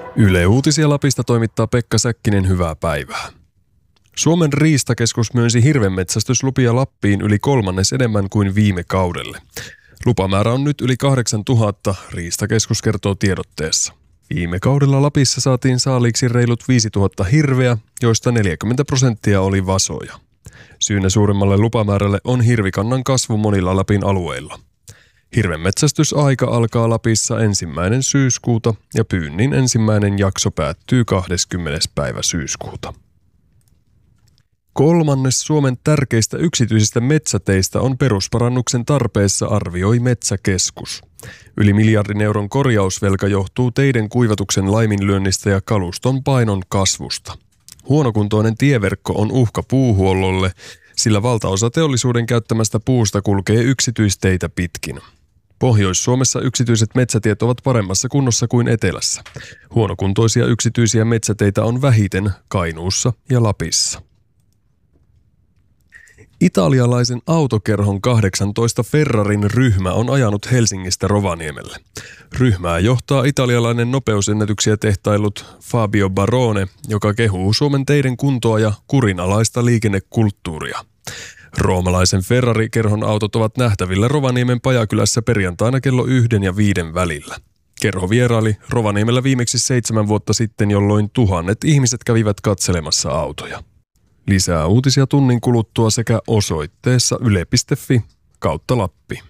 Yle Uutisia Lapista toimittaa Pekka Säkkinen, hyvää päivää. Suomen riistakeskus myönsi hirvenmetsästyslupia Lappiin yli kolmannes enemmän kuin viime kaudelle. Lupamäärä on nyt yli 8000, riistakeskus kertoo tiedotteessa. Viime kaudella Lapissa saatiin saaliiksi reilut 5000 hirveä, joista 40% oli vasoja. Syynä suuremmalle lupamäärälle on hirvikannan kasvu monilla Lapin alueilla. Hirvenmetsästysaika alkaa Lapissa 1. syyskuuta ja pyynnin ensimmäinen jakso päättyy 20. päivä syyskuuta. Kolmannes Suomen tärkeistä yksityisistä metsäteistä on perusparannuksen tarpeessa, arvioi Metsäkeskus. Yli miljardin euron korjausvelka johtuu teiden kuivatuksen laiminlyönnistä ja kaluston painon kasvusta. Huonokuntoinen tieverkko on uhka puuhuollolle, sillä valtaosa teollisuuden käyttämästä puusta kulkee yksityisteitä pitkin. Pohjois-Suomessa yksityiset metsätiet ovat paremmassa kunnossa kuin etelässä. Huonokuntoisia yksityisiä metsäteitä on vähiten Kainuussa ja Lapissa. Italialaisen autokerhon 18 Ferrarin ryhmä on ajanut Helsingistä Rovaniemelle. Ryhmää johtaa italialainen nopeusennätyksiä tehtailut Fabio Barone, joka kehuu Suomen teiden kuntoa ja kurinalaista liikennekulttuuria. Roomalaisen Ferrari-kerhon autot ovat nähtävillä Rovaniemen Pajakylässä perjantaina kello 1 ja 5 välillä. Kerho vieraili Rovaniemellä viimeksi 7 vuotta sitten, jolloin tuhannet ihmiset kävivät katselemassa autoja. Lisää uutisia tunnin kuluttua sekä osoitteessa yle.fi/Lappi.